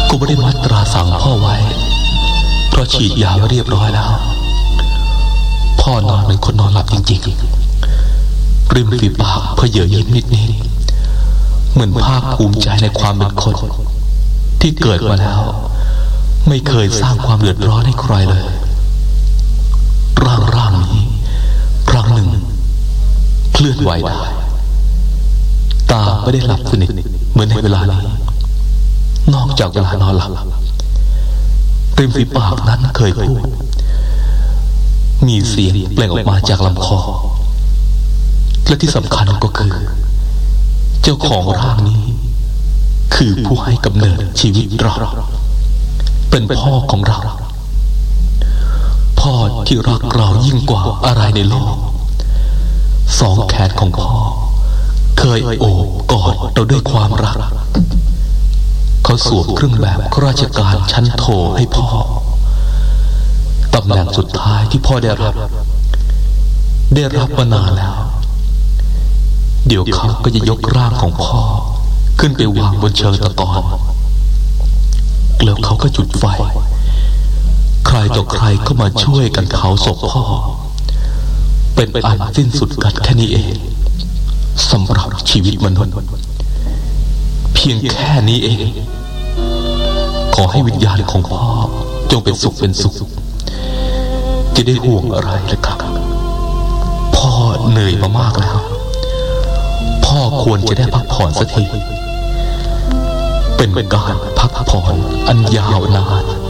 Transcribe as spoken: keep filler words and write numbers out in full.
ก็ไม่ได้มัดตราสั่งพ่อไว้เพราะฉีดยาไว้เรียบร้อยแล้วพ่อนอนเหมือนคนนอนหลับจริงๆริมฝีปากเพเยอยิ้มนิดๆเหมือนภาคภูมิใจในความเป็นคนที่เกิดมาแล้วไม่เคยสร้างความเดือดร้อนให้ใครเลยร่างร่างนี้ครั้งหนึ่งเคลื่อนไหวได้ตาไม่ได้หลับสนิทเหมือนในเวลานี้นอกจากเวลานอนหลับริมฝีปากนั้นเคยพูดมีเสียงเปล่งออกมาจากลำคอและที่สำคัญก็คือเจ้าของร่างนี้คือผู้ให้กำเนิดชีวิตเราเป็นพ่อของเราพ่อที่รักเรายิ่งกว่าอะไรในโลกสองแขนของพ่อเคยโอบกอดเราด้วยความรักเขาสวมเครื่องแบบข้าราชการชั้นโทให้พ่อตำแหน่งสุดท้ายที่พ่อได้รับได้รับมานานแล้วเดี๋ยวเขาก็จะยกร่างของพ่อขึ้นไปวางบนเชิงตะกอนแล้วเขาก็จุดไฟใครต่อใครก็มาช่วยกันเผาศพพ่อเป็นอันสิ้นสุดกันแค่นี้เองสำหรับชีวิตมนุษย์เพียงแค่นี้เองขอให้วิญญาณของพ่อจงเป็นสุขเป็นสุขจะได้ห่วงอะไรเลยครับพ่อเหนื่อยมามากแล้วพ่อควรจะได้พักผ่อนสักทีเป็นการพักผ่อนอันยาวนาน